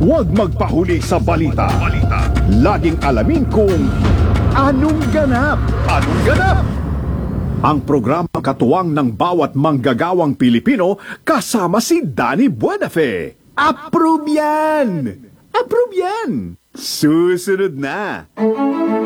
Huwag magpahuli sa balita. Laging alamin kung anong ganap. Anong ganap? Ang programang katuwang ng bawat manggagawang Pilipino kasama si Danny Buenafe. Approve yan! Approve yan! Susunod na!